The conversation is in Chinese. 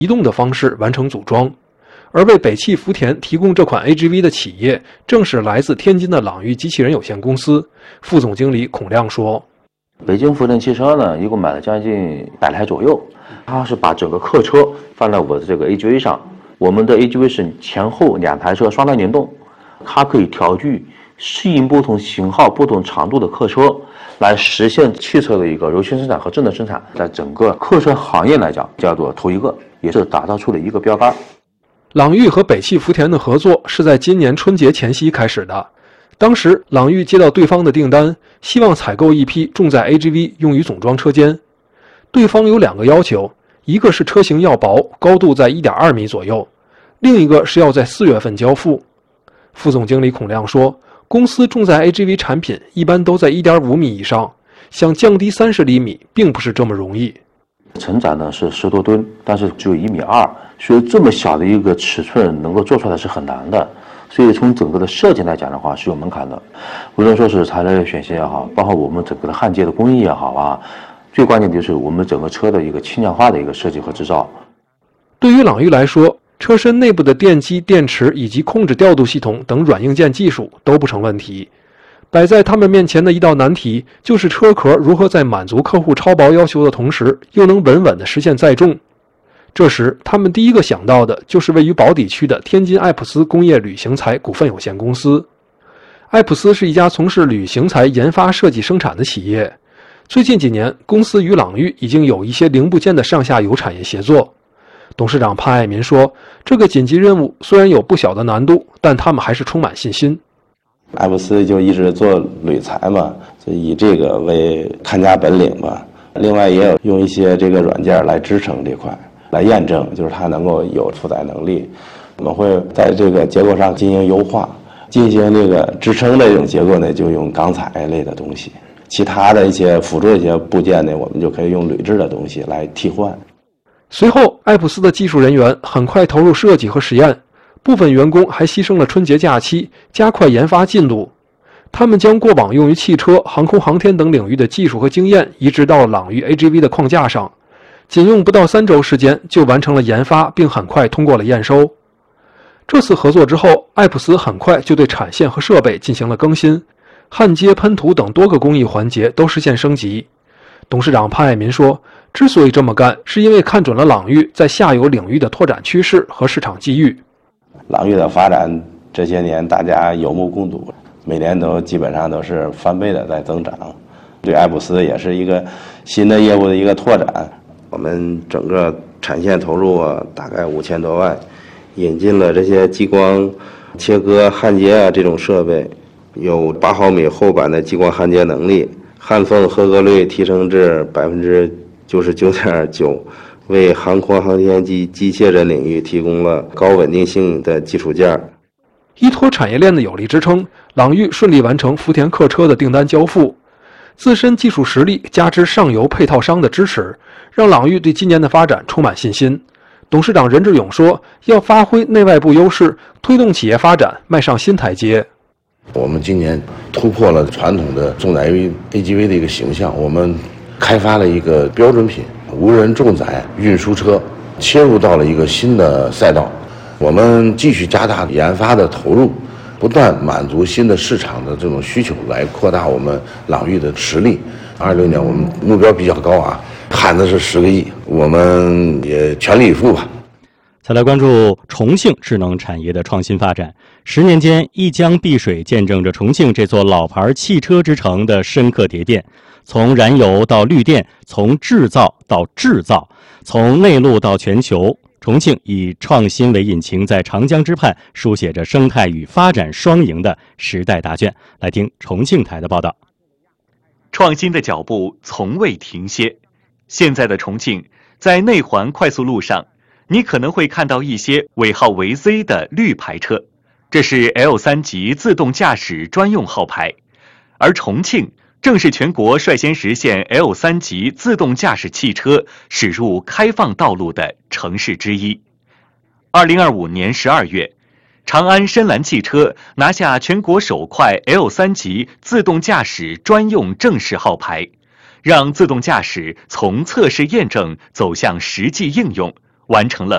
移动的方式完成组装。而为北汽福田提供这款 AGV 的企业，正是来自天津的朗域机器人有限公司。副总经理孔亮说：“ 北京福田汽车呢，一共买了将近100台左右，它是把整个客车放在我的这个 AGV 上。我们的 AGV 是前后2台车双带联动，它可以调具适应不同型号、不同长度的客车，来实现汽车的一个柔性生产和智能生产。在整个客车行业来讲，叫做头一个，也是打造出了一个标杆。” 朗域和北汽福田的合作是在今年春节前夕开始的。当时，朗域接到对方的订单，希望采购一批重载 AGV 用于总装车间。对方有2个要求，一个是车型要薄，高度在 1.2 米左右，另一个是要在4月份交付。副总经理孔亮说，公司重载 AGV 产品一般都在 1.5 米以上，想降低30厘米并不是这么容易。 承载呢是10多吨，但是只有1.2米，所以这么小的一个尺寸能够做出来是很难的。所以从整个的设计来讲的话是有门槛的，无论说是材料的选型也好，包括我们整个的焊接的工艺也好啊，最关键的就是我们整个车的一个轻量化的一个设计和制造。 对于朗域来说，车身内部的电机、电池以及控制调度系统等软硬件技术都不成问题。摆在他们面前的一道难题就是车壳如何在满足客户超薄要求的同时，又能稳稳地实现载重。这时，他们第一个想到的就是位于宝坻区的天津爱普斯工业旅行材股份有限公司。爱普斯是一家从事旅行材研发、设计、生产的企业。最近几年，公司与朗域已经有一些零部件的上下游产业协作。董事长潘爱民说，这个紧急任务虽然有不小的难度，但他们还是充满信心。 爱普斯就一直做铝材嘛，就以这个为看家本领吧。另外也有用一些这个软件来支撑这块，来验证就是它能够有负载能力。我们会在这个结构上进行优化，进行这个支撑的这种结构呢，就用钢材类的东西。其他的一些辅助的一些部件呢，我们就可以用铝制的东西来替换。 随后，爱普斯的技术人员很快投入设计和实验，部分员工还牺牲了春节假期，加快研发进度。他们将过往用于汽车、航空航天等领域的技术和经验移植到了朗域 AGV 的框架上，仅用不到3周时间就完成了研发，并很快通过了验收。这次合作之后，爱普斯很快就对产线和设备进行了更新，焊接、喷涂等多个工艺环节都实现升级。董事长潘爱民说，之所以这么干，是因为看准了朗域在下游领域的拓展趋势和市场机遇。 朗域的发展这些年大家有目共睹，每年都基本上都是翻倍的在增长，对爱普斯也是一个新的业务的一个拓展。我们整个产线投入大概5000多万，引进了这些激光切割、焊接这种设备，有8毫米厚板的激光焊接能力，焊缝合格率提升至99.9%，为航空航天及机械人领域提供了高稳定性的基础件。 依托产业链的有力支撑，朗域顺利完成福田客车的订单交付。自身技术实力加之上游配套商的支持，让朗域对今年的发展充满信心。董事长任志勇说，要发挥内外部优势，推动企业发展迈上新台阶。 我们今年突破了传统的重载 AGV 的一个形象，我们开发了一个标准品无人重载运输车，切入到了一个新的赛道。我们继续加大研发的投入，不断满足新的市场的这种需求，来扩大我们朗域的实力。26年我们目标比较高啊，喊的是10个亿，我们也全力以赴吧。 再来关注重庆智能产业的创新发展。10年间，一江碧水见证着重庆这座老牌汽车之城的深刻迭变。从燃油到绿电，从制造到制造，从内陆到全球，重庆以创新为引擎，在长江之畔书写着生态与发展双赢的时代答卷。来听重庆台的报道。 创新的脚步从未停歇。现在的重庆，在内环快速路上，你可能会看到一些尾号为 Z 的绿牌车，这是 L3级自动驾驶专用号牌。而重庆正是全国率先实现 L3级自动驾驶汽车驶入开放道路的城市之一。2025年12月，长安深蓝汽车拿下全国首块 L3级自动驾驶专用正式号牌，让自动驾驶从测试验证走向实际应用， 完成了